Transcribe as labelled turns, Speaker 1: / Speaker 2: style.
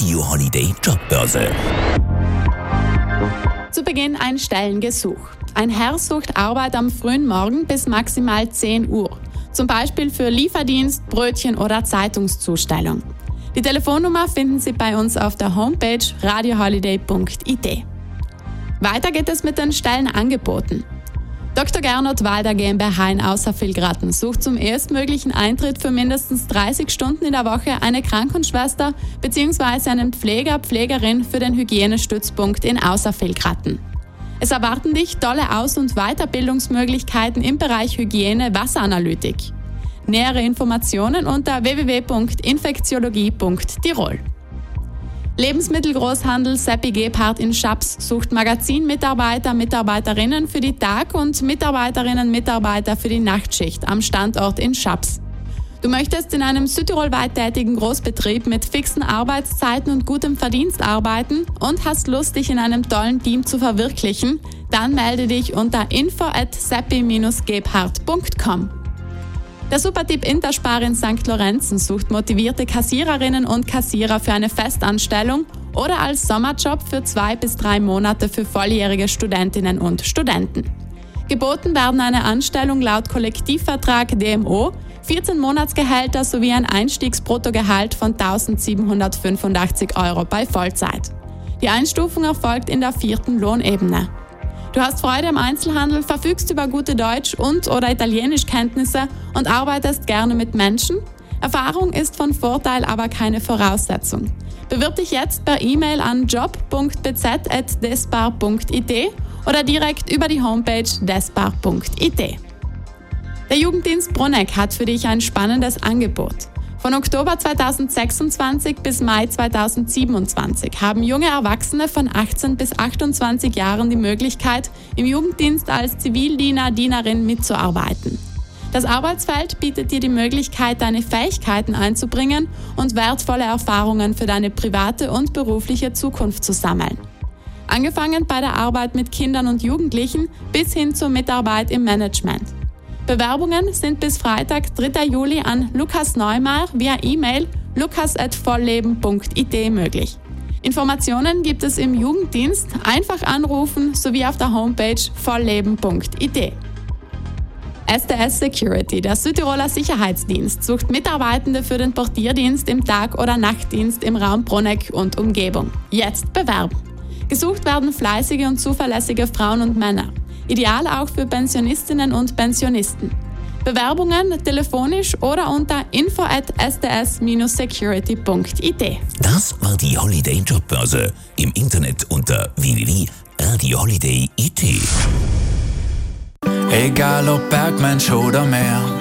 Speaker 1: Radio Holiday Jobbörse.
Speaker 2: Zu Beginn ein Stellengesuch. Ein Herr sucht Arbeit am frühen Morgen bis maximal 10 Uhr. Zum Beispiel für Lieferdienst, Brötchen oder Zeitungszustellung. Die Telefonnummer finden Sie bei uns auf der Homepage radioholiday.it. Weiter geht es mit den Stellenangeboten. Dr. Gernot Walder GmbH in Außervilgraten sucht zum erstmöglichen Eintritt für mindestens 30 Stunden in der Woche eine Krankenschwester bzw. einen Pflegerin für den Hygienestützpunkt in Außervilgraten. Es erwarten dich tolle Aus- und Weiterbildungsmöglichkeiten im Bereich Hygiene, Wasseranalytik. Nähere Informationen unter www.infektiologie.tirol. Lebensmittelgroßhandel Seppi Gebhardt in Schaps sucht Mitarbeiterinnen für die Tag- und Mitarbeiter für die Nachtschicht am Standort in Schaps. Du möchtest in einem südtirolweit tätigen Großbetrieb mit fixen Arbeitszeiten und gutem Verdienst arbeiten und hast Lust, dich in einem tollen Team zu verwirklichen? Dann melde dich unter info@seppi-gebhardt.com. Der Supertipp Interspar in St. Lorenzen sucht motivierte Kassiererinnen und Kassierer für eine Festanstellung oder als Sommerjob für 2 bis 3 Monate für volljährige Studentinnen und Studenten. Geboten werden eine Anstellung laut Kollektivvertrag DMO, 14 Monatsgehälter sowie ein Einstiegsbruttogehalt von 1.785 € bei Vollzeit. Die Einstufung erfolgt in der 4. Lohnebene. Du hast Freude am Einzelhandel, verfügst über gute Deutsch- und/oder Italienischkenntnisse und arbeitest gerne mit Menschen? Erfahrung ist von Vorteil, aber keine Voraussetzung. Bewirb dich jetzt per E-Mail an job.bz@despar.it oder direkt über die Homepage despar.it. Der Jugenddienst Bruneck hat für dich ein spannendes Angebot. Von Oktober 2026 bis Mai 2027 haben junge Erwachsene von 18 bis 28 Jahren die Möglichkeit, im Jugenddienst als Zivildiener/Dienerin mitzuarbeiten. Das Arbeitsfeld bietet dir die Möglichkeit, deine Fähigkeiten einzubringen und wertvolle Erfahrungen für deine private und berufliche Zukunft zu sammeln. Angefangen bei der Arbeit mit Kindern und Jugendlichen bis hin zur Mitarbeit im Management. Bewerbungen sind bis Freitag, 3. Juli an Lukas Neumeier via E-Mail lukas@vollleben.it möglich. Informationen gibt es im Jugenddienst, einfach anrufen sowie auf der Homepage vollleben.it. STS Security, der Südtiroler Sicherheitsdienst, sucht Mitarbeitende für den Portierdienst im Tag- oder Nachtdienst im Raum Bruneck und Umgebung. Jetzt bewerben! Gesucht werden fleißige und zuverlässige Frauen und Männer. Ideal auch für Pensionistinnen und Pensionisten. Bewerbungen telefonisch oder unter info@sts-security.it.
Speaker 1: Das war die Holiday Jobbörse. Im Internet unter www.radioholiday.it.
Speaker 3: Egal ob Bergmensch oder Meer,